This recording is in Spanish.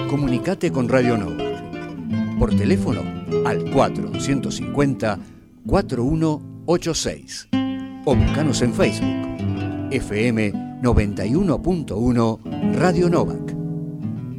Comunicate con Radio Nova. Por teléfono al 450-4186. O buscanos en Facebook. FM 91.1 Radio Nova.